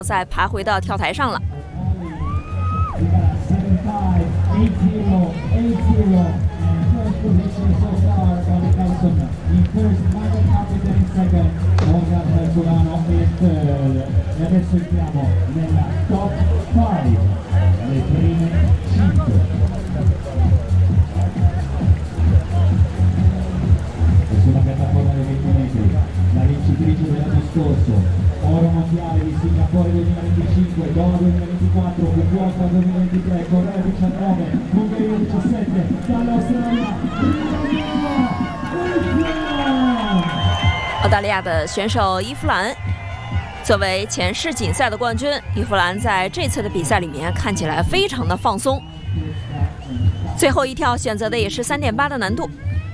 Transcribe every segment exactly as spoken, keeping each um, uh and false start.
再爬回到跳台上了。 Oro mondiale di Singapore duemilaventicinque, Doha duemilaventiquattro, Fukuoka duemilaventitré, Corea diciannove, Ungheria diciassette, dall'Australia, 澳大利亚的选手伊夫兰，作为前世锦赛的冠军，伊夫兰在这次的比赛里面看起来非常的放松。最后一跳选择的也是 三点八 的难度。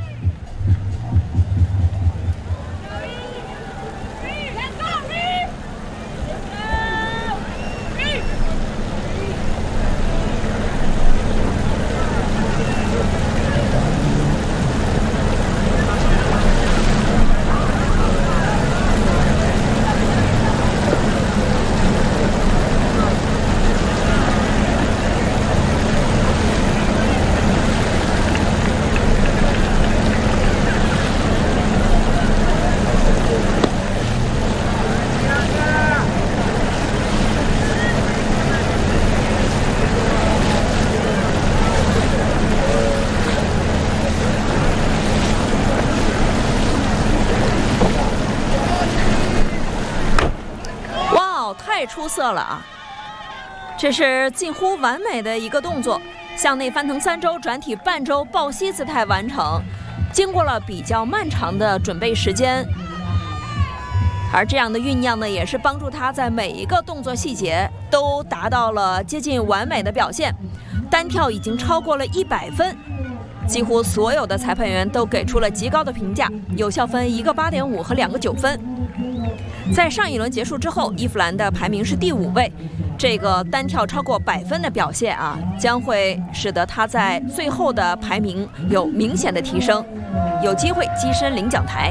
太出色了啊！这是近乎完美的一个动作，向内翻腾三周，转体半周，抱膝姿态完成。经过了比较漫长的准备时间，而这样的酝酿呢，也是帮助他在每一个动作细节都达到了接近完美的表现。单跳已经超过了一百分，几乎所有的裁判员都给出了极高的评价，有效分一个八点五和两个九分。在上一轮结束之后，伊夫兰的排名是第五位，这个单跳超过百分的表现啊，将会使得他在最后的排名有明显的提升，有机会跻身领奖台。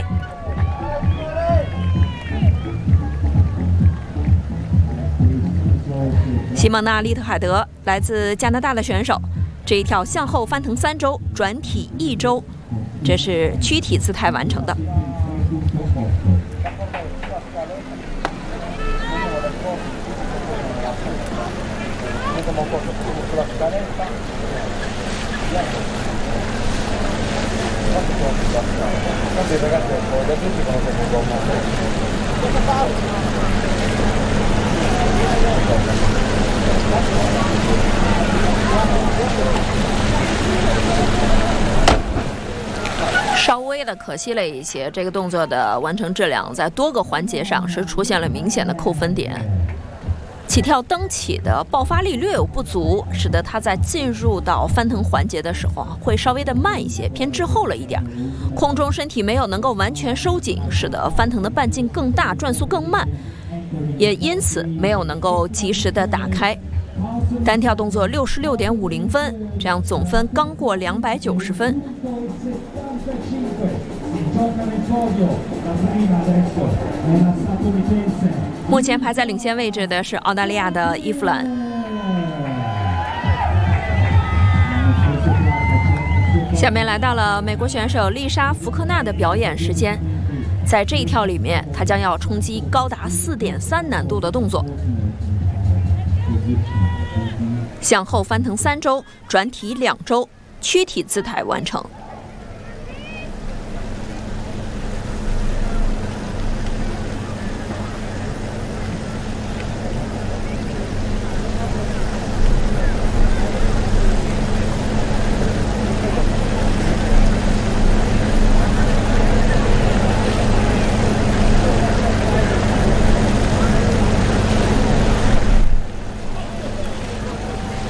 西蒙娜·利特海德来自加拿大的选手，这一跳向后翻腾三周，转体一周，这是躯体姿态完成的。稍微的可惜了一些，这个动作的完成质量在多个环节上是出现了明显的扣分点。起跳蹬起的爆发力略有不足，使得他在进入到翻腾环节的时候会稍微的慢一些，偏滞后了一点。空中身体没有能够完全收紧，使得翻腾的半径更大，转速更慢，也因此没有能够及时的打开。单跳动作六十六点五零分，这样总分刚过两百九十分。目前排在领先位置的是澳大利亚的伊夫兰。下面来到了美国选手丽莎·福克纳的表演时间，在这一跳里面，她将要冲击高达 四点三 难度的动作，向后翻腾三周，转体两周，躯体姿态完成。